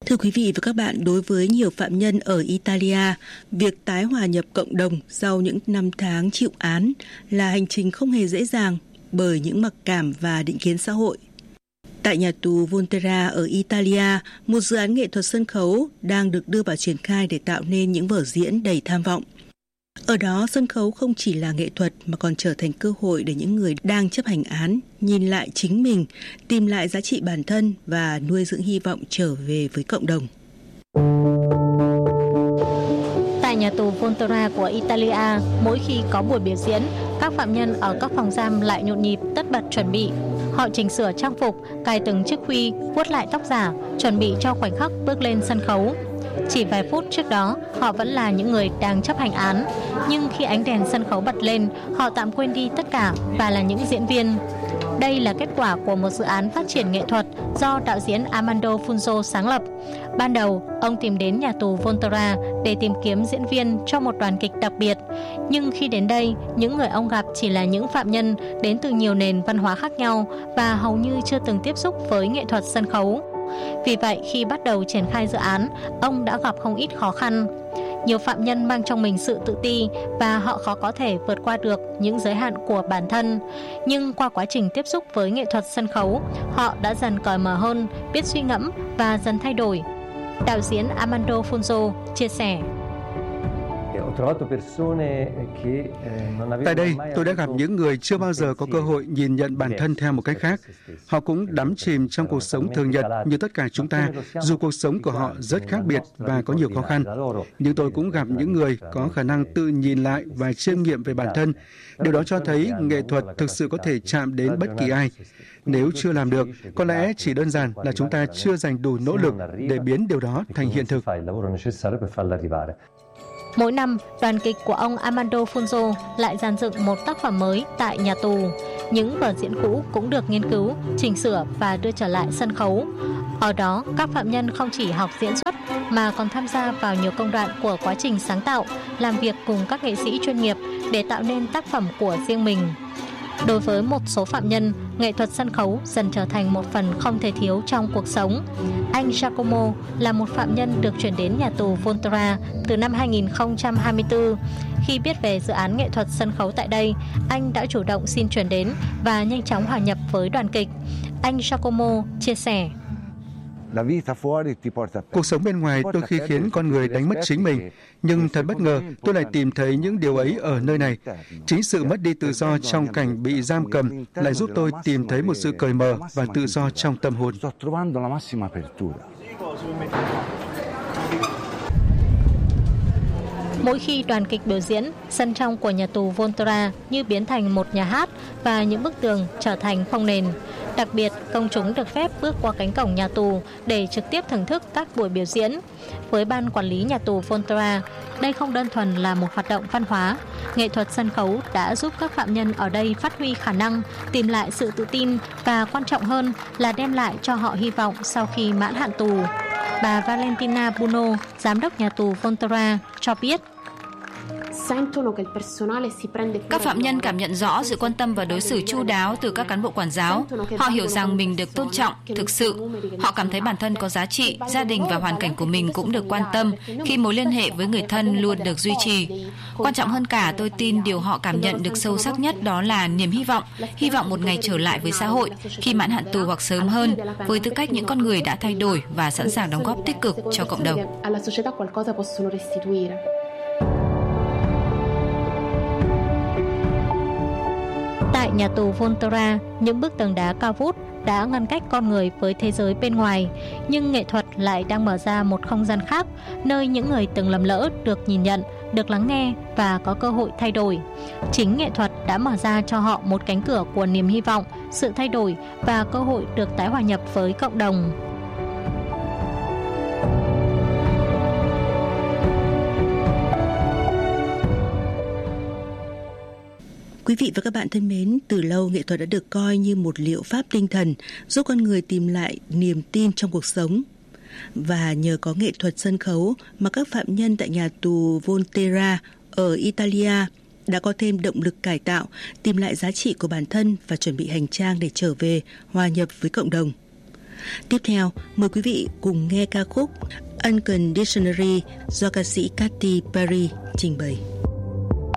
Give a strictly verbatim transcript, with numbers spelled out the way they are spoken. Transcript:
Thưa quý vị và các bạn, đối với nhiều phạm nhân ở Italia, việc tái hòa nhập cộng đồng sau những năm tháng chịu án là hành trình không hề dễ dàng bởi những mặc cảm và định kiến xã hội. Tại nhà tù Volterra ở Italia, một dự án nghệ thuật sân khấu đang được đưa vào triển khai để tạo nên những vở diễn đầy tham vọng. Ở đó, sân khấu không chỉ là nghệ thuật mà còn trở thành cơ hội để những người đang chấp hành án nhìn lại chính mình, tìm lại giá trị bản thân và nuôi dưỡng hy vọng trở về với cộng đồng. Tại nhà tù Volterra của Italia, mỗi khi có buổi biểu diễn, các phạm nhân ở các phòng giam lại nhộn nhịp tất bật chuẩn bị. Họ chỉnh sửa trang phục, cài từng chiếc khuy, vuốt lại tóc giả, chuẩn bị cho khoảnh khắc bước lên sân khấu. Chỉ vài phút trước đó, họ vẫn là những người đang chấp hành án, nhưng khi ánh đèn sân khấu bật lên, họ tạm quên đi tất cả và là những diễn viên. Đây là kết quả của một dự án phát triển nghệ thuật do đạo diễn Armando Funzo sáng lập. Ban đầu, ông tìm đến nhà tù Volterra để tìm kiếm diễn viên cho một đoàn kịch đặc biệt. Nhưng khi đến đây, những người ông gặp chỉ là những phạm nhân đến từ nhiều nền văn hóa khác nhau và hầu như chưa từng tiếp xúc với nghệ thuật sân khấu. Vì vậy, khi bắt đầu triển khai dự án, ông đã gặp không ít khó khăn. Nhiều phạm nhân mang trong mình sự tự ti và họ khó có thể vượt qua được những giới hạn của bản thân. Nhưng qua quá trình tiếp xúc với nghệ thuật sân khấu, họ đã dần cởi mở hơn, biết suy ngẫm và dần thay đổi. Đạo diễn Armando Funzo chia sẻ. Tại đây, tôi đã gặp những người chưa bao giờ có cơ hội nhìn nhận bản thân theo một cách khác. Họ cũng đắm chìm trong cuộc sống thường nhật như tất cả chúng ta, dù cuộc sống của họ rất khác biệt và có nhiều khó khăn. Nhưng tôi cũng gặp những người có khả năng tự nhìn lại và chiêm nghiệm về bản thân. Điều đó cho thấy nghệ thuật thực sự có thể chạm đến bất kỳ ai. Nếu chưa làm được, có lẽ chỉ đơn giản là chúng ta chưa dành đủ nỗ lực để biến điều đó thành hiện thực. Mỗi năm, đoàn kịch của ông Armando Funzo lại dàn dựng một tác phẩm mới tại nhà tù. Những vở diễn cũ cũng được nghiên cứu, chỉnh sửa và đưa trở lại sân khấu. Ở đó, các phạm nhân không chỉ học diễn xuất mà còn tham gia vào nhiều công đoạn của quá trình sáng tạo, làm việc cùng các nghệ sĩ chuyên nghiệp để tạo nên tác phẩm của riêng mình. Đối với một số phạm nhân, nghệ thuật sân khấu dần trở thành một phần không thể thiếu trong cuộc sống. Anh Giacomo là một phạm nhân được chuyển đến nhà tù Volterra từ năm hai nghìn không trăm hai mươi tư. Khi biết về dự án nghệ thuật sân khấu tại đây, anh đã chủ động xin chuyển đến và nhanh chóng hòa nhập với đoàn kịch. Anh Giacomo chia sẻ. Cuộc sống bên ngoài đôi khi khiến con người đánh mất chính mình, nhưng thật bất ngờ tôi lại tìm thấy những điều ấy ở nơi này. Chính sự mất đi tự do trong cảnh bị giam cầm lại giúp tôi tìm thấy một sự cởi mở và tự do trong tâm hồn. Mỗi khi đoàn kịch biểu diễn, sân trong của nhà tù Volterra như biến thành một nhà hát và những bức tường trở thành phông nền. Đặc biệt, công chúng được phép bước qua cánh cổng nhà tù để trực tiếp thưởng thức các buổi biểu diễn. Với ban quản lý nhà tù Volterra, đây không đơn thuần là một hoạt động văn hóa. Nghệ thuật sân khấu đã giúp các phạm nhân ở đây phát huy khả năng, tìm lại sự tự tin và quan trọng hơn là đem lại cho họ hy vọng sau khi mãn hạn tù. Bà Valentina Buno, giám đốc nhà tù Volterra, cho biết. Các phạm nhân cảm nhận rõ sự quan tâm và đối xử chu đáo từ các cán bộ quản giáo. Họ hiểu rằng mình được tôn trọng, thực sự. Họ cảm thấy bản thân có giá trị, gia đình và hoàn cảnh của mình cũng được quan tâm khi mối liên hệ với người thân luôn được duy trì. Quan trọng hơn cả, tôi tin điều họ cảm nhận được sâu sắc nhất đó là niềm hy vọng, hy vọng một ngày trở lại với xã hội khi mãn hạn tù hoặc sớm hơn, với tư cách những con người đã thay đổi và sẵn sàng đóng góp tích cực cho cộng đồng. Tại nhà tù Volterra, những bức tường đá cao vút đã ngăn cách con người với thế giới bên ngoài, nhưng nghệ thuật lại đang mở ra một không gian khác, nơi những người từng lầm lỡ được nhìn nhận, được lắng nghe và có cơ hội thay đổi. Chính nghệ thuật đã mở ra cho họ một cánh cửa của niềm hy vọng, sự thay đổi và cơ hội được tái hòa nhập với cộng đồng. Quý vị và các bạn thân mến, từ lâu nghệ thuật đã được coi như một liệu pháp tinh thần giúp con người tìm lại niềm tin trong cuộc sống. Và nhờ có nghệ thuật sân khấu mà các phạm nhân tại nhà tù Volterra ở Italia đã có thêm động lực cải tạo, tìm lại giá trị của bản thân và chuẩn bị hành trang để trở về hòa nhập với cộng đồng. Tiếp theo, mời quý vị cùng nghe ca khúc Unconditionally do ca sĩ Katy Perry trình bày.